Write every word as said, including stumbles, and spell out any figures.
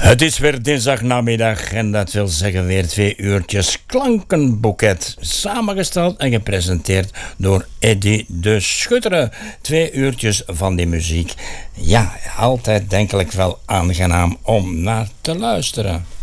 Het is weer dinsdagnamiddag en dat wil zeggen weer twee uurtjes klankenboeket. Samengesteld en gepresenteerd door Eddy de Schuttere. Twee uurtjes van die muziek. Ja, altijd denkelijk wel aangenaam om naar te luisteren.